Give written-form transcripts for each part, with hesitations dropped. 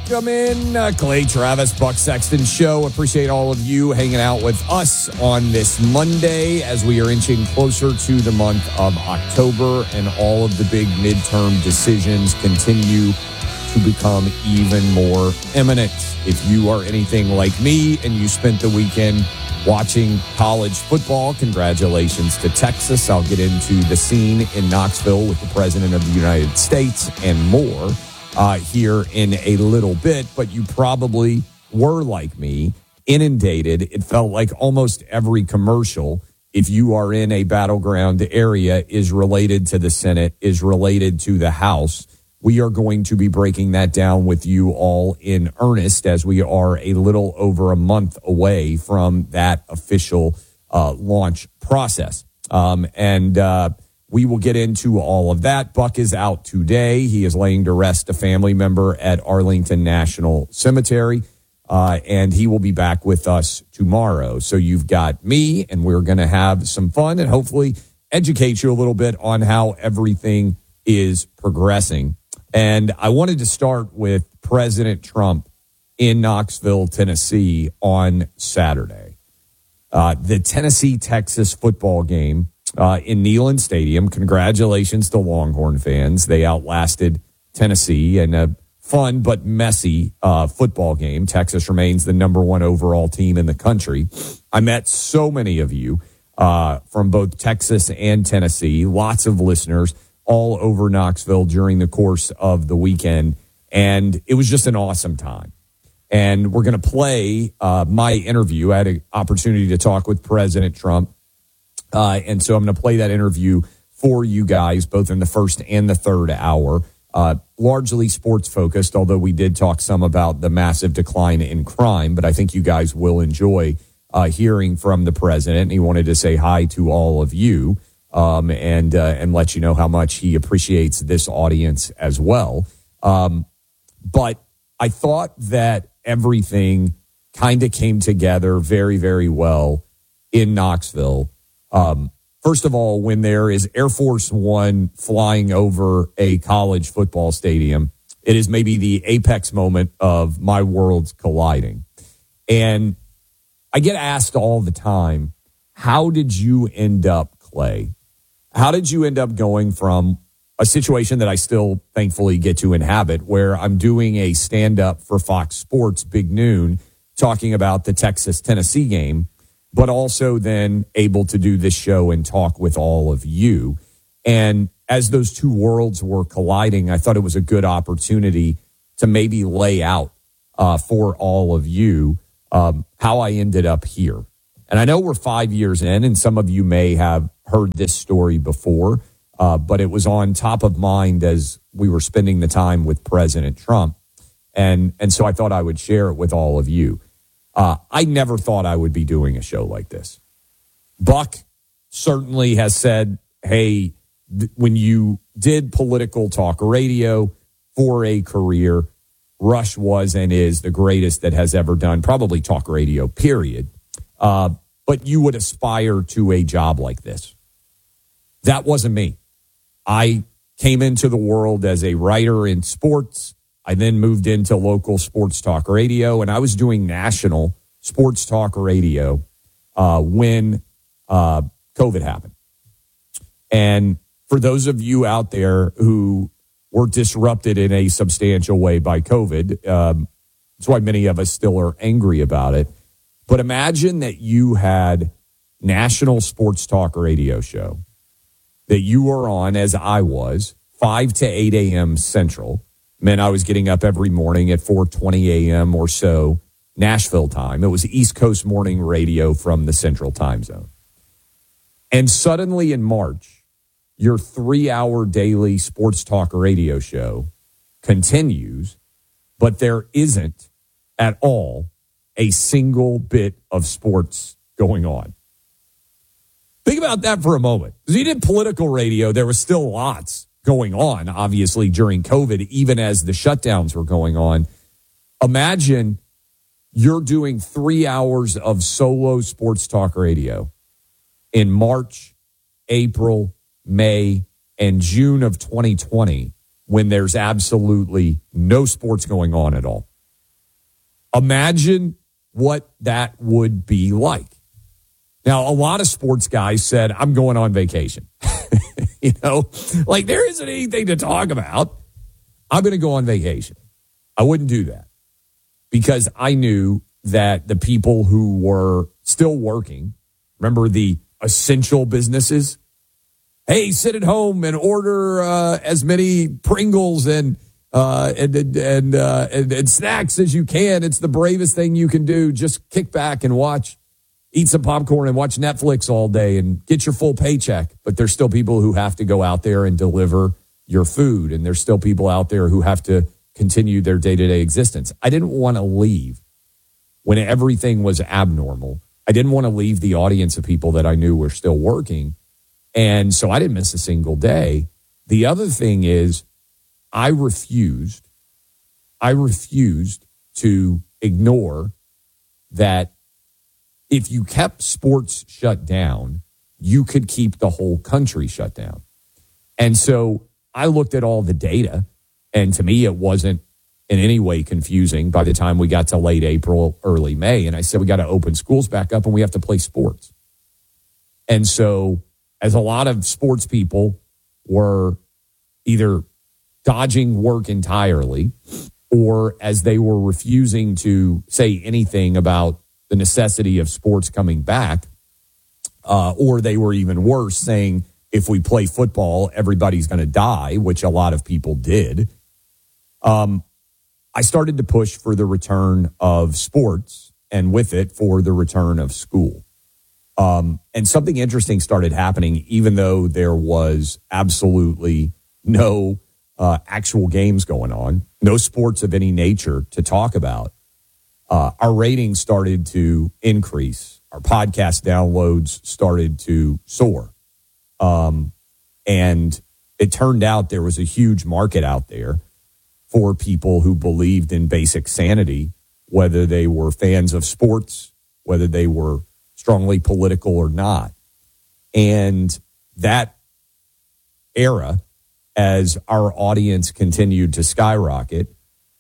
Welcome in, Clay Travis, Buck Sexton Show. Appreciate all of you hanging out with us on this Monday as we are inching closer to the month of October and all of the big midterm decisions continue to become even more imminent. If you are anything like me and you spent the weekend watching college football, congratulations to Texas. I'll get into the scene in Knoxville with the President of the United States and more here in a little bit, but you probably were like me, inundated. It felt like almost every commercial, if you are in a battleground area, is related to the Senate, is related to the House. We are going to be breaking that down with you all in earnest as we are a little over a month away from that official launch process. We will get into all of that. Buck is out today. He is laying to rest a family member at Arlington National Cemetery, and he will be back with us tomorrow. So you've got me, and we're going to have some fun and hopefully educate you a little bit on how everything is progressing. And I wanted to start with President Trump in Knoxville, Tennessee on Saturday. The Tennessee-Texas football game in Neyland Stadium. Congratulations to Longhorn fans. They outlasted Tennessee in a fun but messy football game. Texas remains the number one overall team in the country. I met so many of you from both Texas and Tennessee, lots of listeners all over Knoxville during the course of the weekend, and it was just an awesome time. And we're going to play my interview. I had an opportunity to talk with President Trump. And so I'm going to play that interview for you guys, both in the first and the third hour, largely sports focused, although we did talk some about the massive decline in crime. But I think you guys will enjoy hearing from the president. He wanted to say hi to all of you and let you know how much he appreciates this audience as well. But I thought that everything kind of came together very, very well in Knoxville. First of all, when there is Air Force One flying over a college football stadium, it is maybe the apex moment of my worlds colliding. And I get asked all the time, how did you end up, Clay? How did you end up going from a situation that I still thankfully get to inhabit, where I'm doing a stand-up for Fox Sports Big Noon, talking about the Texas-Tennessee game, but also then able to do this show and talk with all of you. And as those two worlds were colliding, I thought it was a good opportunity to maybe lay out for all of you how I ended up here. And I know we're 5 years in, and some of you may have heard this story before, but it was on top of mind as we were spending the time with President Trump. And so I thought I would share it with all of you. I never thought I would be doing a show like this. Buck certainly has said, hey, when you did political talk radio for a career, Rush was and is the greatest that has ever done probably talk radio, period. But you would aspire to a job like this. That wasn't me. I came into the world as a writer in sports. I then moved into local sports talk radio, and I was doing national sports talk radio when COVID happened. And for those of you out there who were disrupted in a substantial way by COVID, that's why many of us still are angry about it. But imagine that you had national sports talk radio show that you were on, as I was, 5 to 8 a.m. Central. Meant I was getting up every morning at 4:20 a.m. or so, Nashville time. It was East Coast morning radio from the Central time zone. And suddenly in March, your 3-hour daily sports talk radio show continues, but there isn't at all a single bit of sports going on. Think about that for a moment. Because you did political radio, there was still lots going on, obviously, during COVID, even as the shutdowns were going on. Imagine you're doing 3 hours of solo sports talk radio in March, April, May, and June of 2020 when there's absolutely no sports going on at all. Imagine what that would be like. Now, a lot of sports guys said, I'm going on vacation. Like there isn't anything to talk about. I'm going to go on vacation. I wouldn't do that because I knew that the people who were still working, remember the essential businesses? Hey, sit at home and order as many Pringles and snacks as you can. It's the bravest thing you can do. Just kick back and eat some popcorn and watch Netflix all day and get your full paycheck. But there's still people who have to go out there and deliver your food. And there's still people out there who have to continue their day-to-day existence. I didn't want to leave when everything was abnormal. I didn't want to leave the audience of people that I knew were still working. And so I didn't miss a single day. The other thing is I refused to ignore that if you kept sports shut down, you could keep the whole country shut down. And so I looked at all the data, and to me, it wasn't in any way confusing by the time we got to late April, early May. And I said, we got to open schools back up and we have to play sports. And so as a lot of sports people were either dodging work entirely or as they were refusing to say anything about the necessity of sports coming back, or they were even worse, saying if we play football, everybody's going to die, which a lot of people did. I started to push for the return of sports and with it for the return of school. And something interesting started happening, even though there was absolutely no actual games going on, no sports of any nature to talk about. Our ratings started to increase. Our podcast downloads started to soar. And it turned out there was a huge market out there for people who believed in basic sanity, whether they were fans of sports, whether they were strongly political or not. And that era, as our audience continued to skyrocket,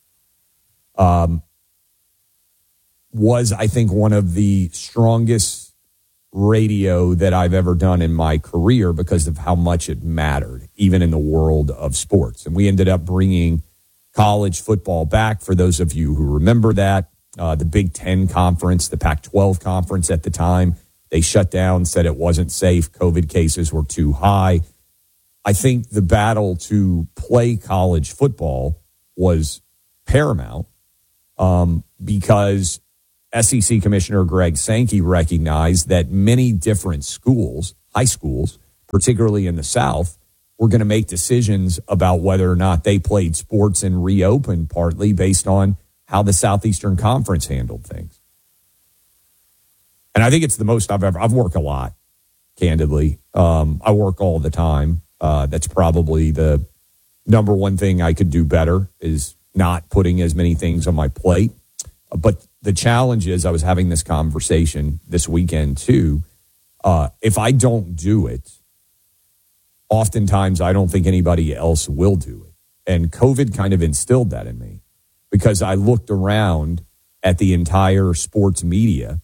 was, I think, one of the strongest radio that I've ever done in my career because of how much it mattered, even in the world of sports. And we ended up bringing college football back, for those of you who remember that. The Big Ten Conference, the Pac-12 Conference at the time, they shut down, said it wasn't safe. COVID cases were too high. I think the battle to play college football was paramount because SEC Commissioner Greg Sankey recognized that many different schools, high schools, particularly in the South, were going to make decisions about whether or not they played sports and reopened partly based on how the Southeastern Conference handled things. And I think it's the most I've worked a lot, candidly. I work all the time. That's probably the number one thing I could do better is not putting as many things on my plate. But the challenge is, I was having this conversation this weekend too. If I don't do it, oftentimes I don't think anybody else will do it. And COVID kind of instilled that in me because I looked around at the entire sports media,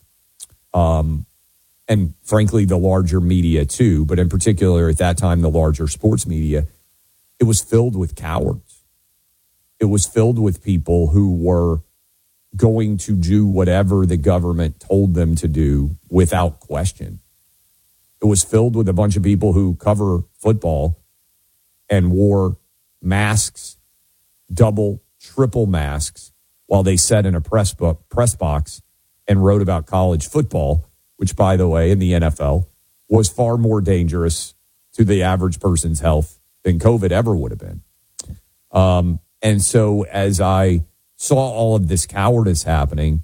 and frankly, the larger media too, but in particular at that time, the larger sports media, it was filled with cowards. It was filled with people who were going to do whatever the government told them to do without question. It was filled with a bunch of people who cover football and wore masks, double, triple masks, while they sat in a press box and wrote about college football, which, by the way, in the NFL, was far more dangerous to the average person's health than COVID ever would have been. And so as I saw all of this cowardice happening,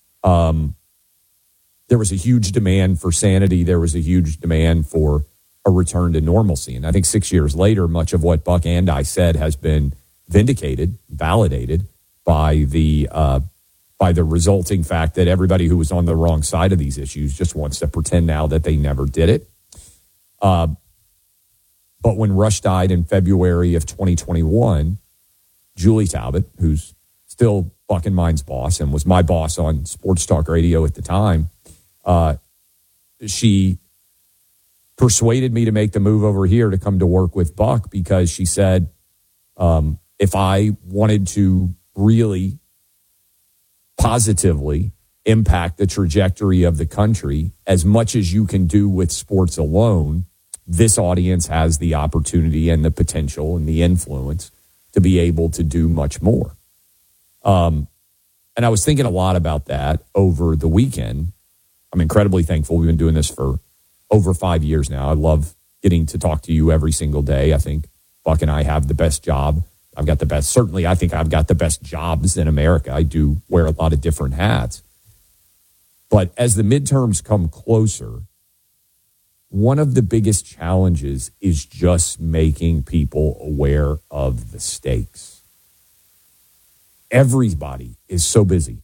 there was a huge demand for sanity. There was a huge demand for a return to normalcy. And I think 6 years later, much of what Buck and I said has been vindicated, validated by the resulting fact that everybody who was on the wrong side of these issues just wants to pretend now that they never did it. But when Rush died in February of 2021, Julie Talbot, who's still fucking mine's boss and was my boss on Sports Talk Radio at the time, she persuaded me to make the move over here to come to work with Buck because she said, if I wanted to really positively impact the trajectory of the country as much as you can do with sports alone, this audience has the opportunity and the potential and the influence to be able to do much more. And I was thinking a lot about that over the weekend. I'm incredibly thankful. We've been doing this for over 5 years now. I love getting to talk to you every single day. I think Buck and I have the best job. I've got the best, certainly I think I've got the best jobs in America. I do wear a lot of different hats. But as the midterms come closer, one of the biggest challenges is just making people aware of the stakes. Everybody is so busy.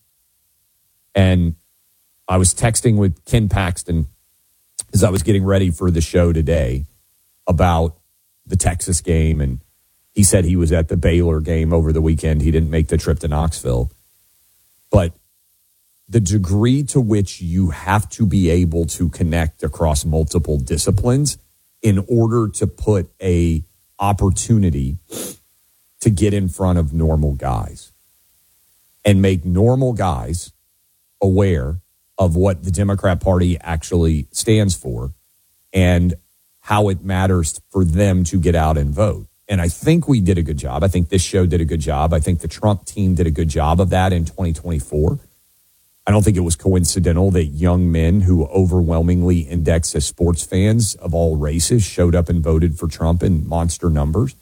And I was texting with Ken Paxton as I was getting ready for the show today about the Texas game, and he said he was at the Baylor game over the weekend. He didn't make the trip to Knoxville. But the degree to which you have to be able to connect across multiple disciplines in order to put a opportunity to get in front of normal guys and make normal guys aware of what the Democrat Party actually stands for and how it matters for them to get out and vote. And I think we did a good job. I think this show did a good job. I think the Trump team did a good job of that in 2024. I don't think it was coincidental that young men who overwhelmingly index as sports fans of all races showed up and voted for Trump in monster numbers.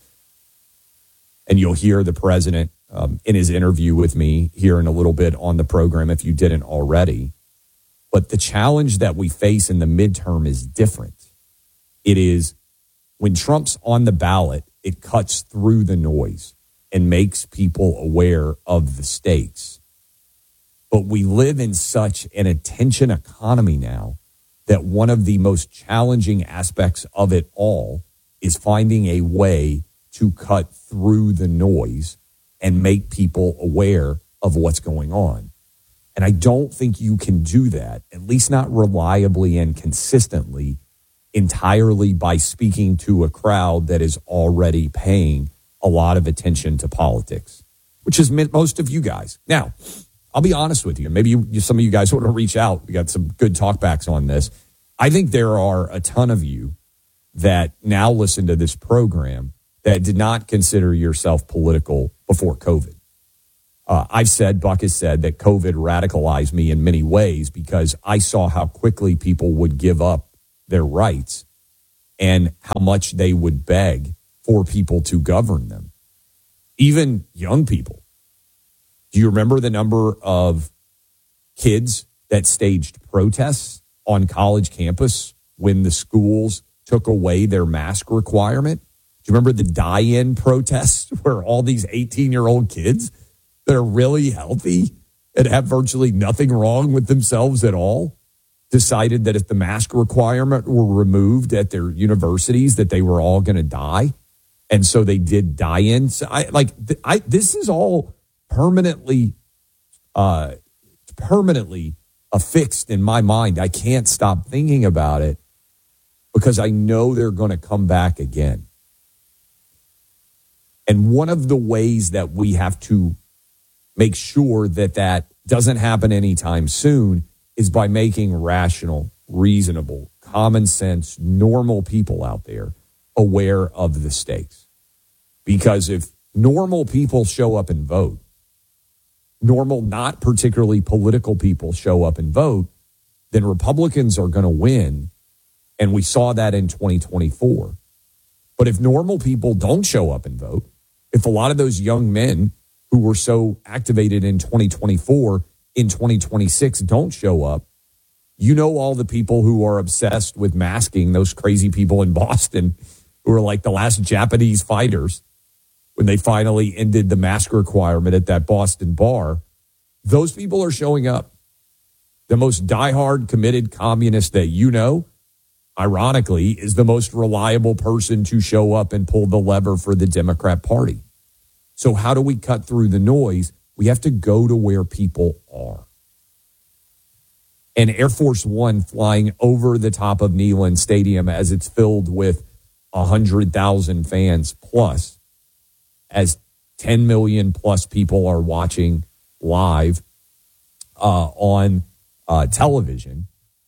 And you'll hear the president in his interview with me here in a little bit on the program if you didn't already. But the challenge that we face in the midterm is different. It is when Trump's on the ballot, it cuts through the noise and makes people aware of the stakes. But we live in such an attention economy now that one of the most challenging aspects of it all is finding a way to cut through the noise and make people aware of what's going on. And I don't think you can do that, at least not reliably and consistently, entirely by speaking to a crowd that is already paying a lot of attention to politics, which is most of you guys. Now, I'll be honest with you. Maybe some of you guys want to reach out. We got some good talkbacks on this. I think there are a ton of you that now listen to this program that did not consider yourself political before COVID. I've said, Buck has said, that COVID radicalized me in many ways because I saw how quickly people would give up their rights and how much they would beg for people to govern them. Even young people. Do you remember the number of kids that staged protests on college campus when the schools took away their mask requirement? Do you remember the die-in protests where all these 18-year-old kids that are really healthy and have virtually nothing wrong with themselves at all decided that if the mask requirement were removed at their universities that they were all going to die? And so they did die-ins. This is all permanently affixed in my mind. I can't stop thinking about it because I know they're going to come back again. And one of the ways that we have to make sure that that doesn't happen anytime soon is by making rational, reasonable, common sense, normal people out there aware of the stakes. Because if normal people show up and vote, normal, not particularly political people show up and vote, then Republicans are going to win. And we saw that in 2024. But if normal people don't show up and vote, if a lot of those young men who were so activated in 2024 in 2026 don't show up, you know, all the people who are obsessed with masking, those crazy people in Boston who are like the last Japanese fighters when they finally ended the mask requirement at that Boston bar, those people are showing up. The most diehard committed communist that you know, ironically, is the most reliable person to show up and pull the lever for the Democrat Party. So how do we cut through the noise? We have to go to where people are. And Air Force One flying over the top of Neyland Stadium as it's filled with 100,000 fans plus, as 10 million plus people are watching live on television.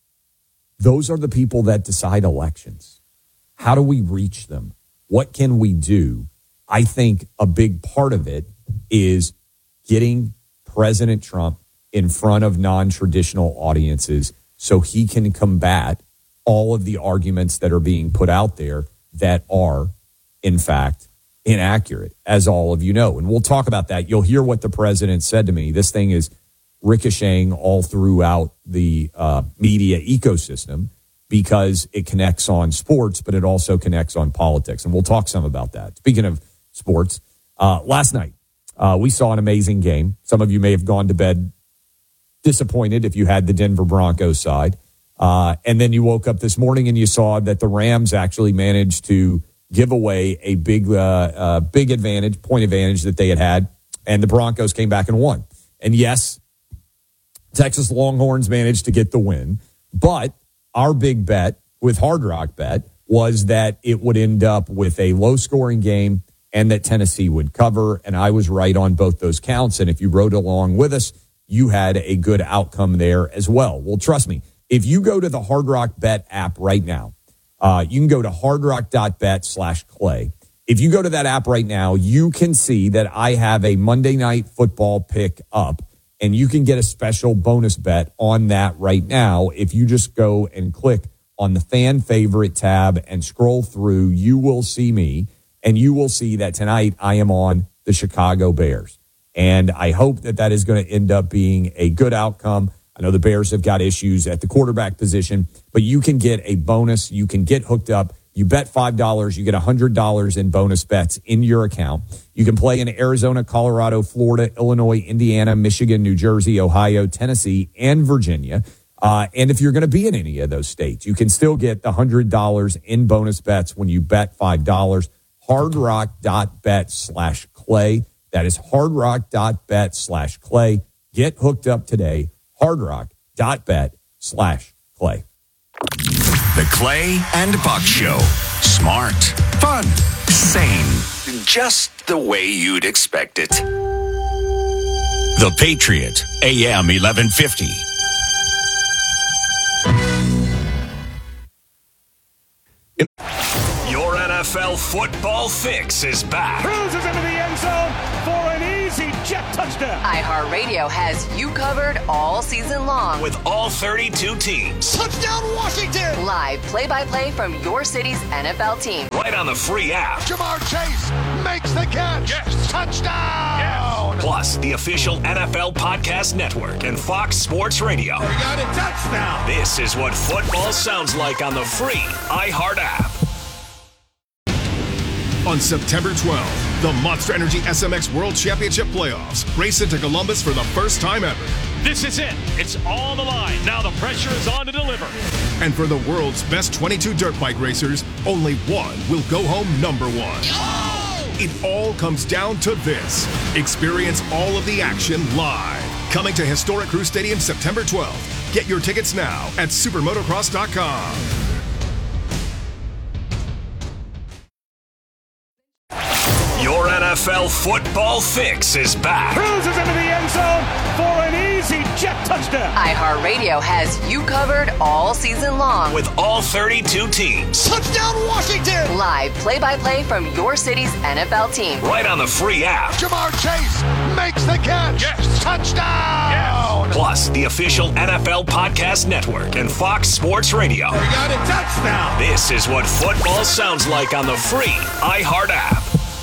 Those are the people that decide elections. How do we reach them? What can we do? I think a big part of it is getting President Trump in front of non-traditional audiences so he can combat all of the arguments that are being put out there that are, in fact, inaccurate, as all of you know. And we'll talk about that. You'll hear what the president said to me. This thing is ricocheting all throughout the media ecosystem because it connects on sports, but it also connects on politics. And we'll talk some about that. Speaking of sports, last night we saw an amazing game. Some of you may have gone to bed disappointed if you had the Denver Broncos side. And then you woke up this morning and you saw that the Rams actually managed to give away a big advantage, point advantage that they had, and the Broncos came back and won. And yes, Texas Longhorns managed to get the win, but our big bet with Hard Rock Bet was that it would end up with a low-scoring game and that Tennessee would cover, and I was right on both those counts. And if you rode along with us, you had a good outcome there as well. Well, trust me, if you go to the Hard Rock Bet app right now, you can go to hardrock.bet/Clay. If you go to that app right now, you can see that I have a Monday Night Football pick up, and you can get a special bonus bet on that right now. If you just go and click on the fan favorite tab and scroll through, you will see me, and you will see that tonight I am on the Chicago Bears. And I hope that that is going to end up being a good outcome. I know the Bears have got issues at the quarterback position, but you can get a bonus. You can get hooked up. You bet $5, you get $100 in bonus bets in your account. You can play in Arizona, Colorado, Florida, Illinois, Indiana, Michigan, New Jersey, Ohio, Tennessee, and Virginia. And if you're going to be in any of those states, you can still get the $100 in bonus bets when you bet $5. Hardrock.bet/Clay. That is hardrock.bet/Clay. Get hooked up today. hardrock.bet/Clay. The Clay and Buck Show. Smart, fun, sane. Just the way you'd expect it. The Patriot, AM 1150. Your NFL football fix is back. Cruises into the end zone for an easy jet touchdown. iHeartRadio has you covered all season long. With all 32 teams. Touchdown Washington. Live play-by-play from your city's NFL team. Right on the free app. Jamar Chase makes the catch. Yes. Touchdown. Yes. Plus, the official NFL Podcast Network and Fox Sports Radio. We got a touchdown. This is what football sounds like on the free iHeart app. On September 12th, the Monster Energy SMX World Championship Playoffs race into Columbus for the first time ever. This is it. It's on the line. Now the pressure is on to deliver. And for the world's best 22 dirt bike racers, only one will go home number one. Oh! It all comes down to this. Experience all of the action live. Coming to Historic Crew Stadium September 12th. Get your tickets now at supermotocross.com. Your NFL football fix is back. Cruises into the end zone for an easy jet touchdown. iHeartRadio has you covered all season long. With all 32 teams. Touchdown Washington. Live play-by-play from your city's NFL team. Right on the free app. Jamar Chase makes the catch. Yes. Touchdown. Yes. Plus, the official NFL Podcast Network and Fox Sports Radio. We got a touchdown. This is what football sounds like on the free iHeart app.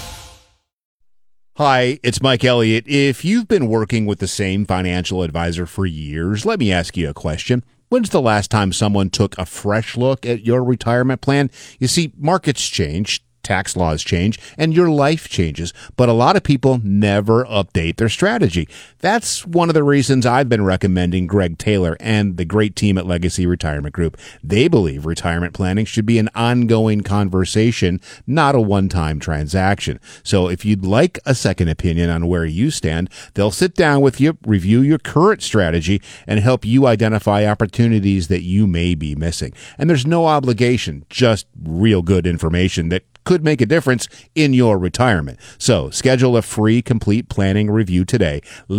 Hi, it's Mike Elliott. If you've been working with the same financial advisor for years, let me ask you a question. When's the last time someone took a fresh look at your retirement plan? You see, markets change, tax laws change, and your life changes. But a lot of people never update their strategy. That's one of the reasons I've been recommending Greg Taylor and the great team at Legacy Retirement Group. They believe retirement planning should be an ongoing conversation, not a one-time transaction. So if you'd like a second opinion on where you stand, they'll sit down with you, review your current strategy, and help you identify opportunities that you may be missing. And there's no obligation, just real good information that could make a difference in your retirement. So schedule a free complete planning review today.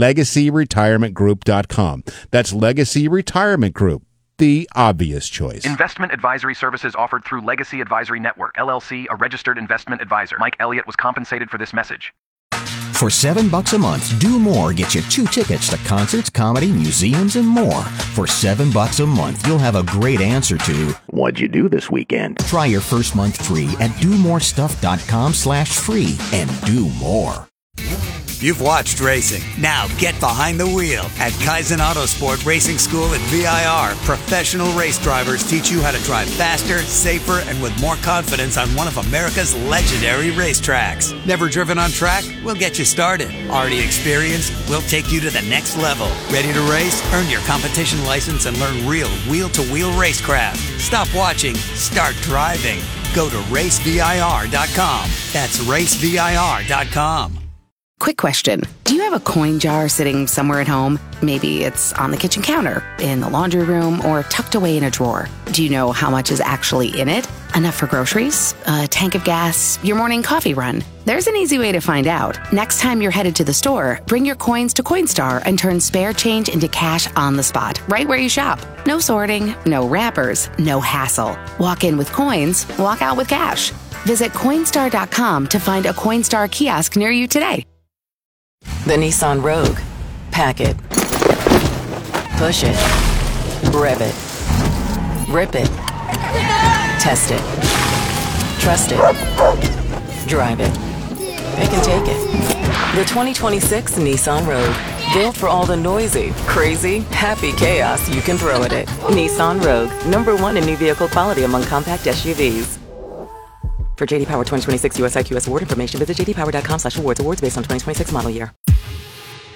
LegacyRetirementGroup.com. That's Legacy Retirement Group, the obvious choice. Investment advisory services offered through Legacy Advisory Network, LLC, a registered investment advisor. Mike Elliott was compensated for this message. For $7 a month, Do More gets you 2 tickets to concerts, comedy, museums, and more. For $7 a month, you'll have a great answer to, what'd you do this weekend? Try your first month free at domorestuff.com/free and do more. You've watched racing. Now get behind the wheel. At Kaizen Autosport Racing School at VIR, professional race drivers teach you how to drive faster, safer, and with more confidence on one of America's legendary racetracks. Never driven on track? We'll get you started. Already experienced? We'll take you to the next level. Ready to race? Earn your competition license and learn real wheel-to-wheel racecraft. Stop watching. Start driving. Go to racevir.com. That's racevir.com. Quick question. Do you have a coin jar sitting somewhere at home? Maybe it's on the kitchen counter, in the laundry room, or tucked away in a drawer. Do you know how much is actually in it? Enough for groceries? A tank of gas? Your morning coffee run? There's an easy way to find out. Next time you're headed to the store, bring your coins to Coinstar and turn spare change into cash on the spot, right where you shop. No sorting, no wrappers, no hassle. Walk in with coins, walk out with cash. Visit Coinstar.com to find a Coinstar kiosk near you today. The Nissan Rogue. Pack it. Push it. Rev it. Rip it. Test it. Trust it. Drive it. Pick and take it. The 2026 Nissan Rogue. Built for all the noisy, crazy, happy chaos you can throw at it. Nissan Rogue. #1 in new vehicle quality among compact SUVs. For JD Power 2026 US IQS award information, visit jdpower.com/awards. Awards based on 2026 model year.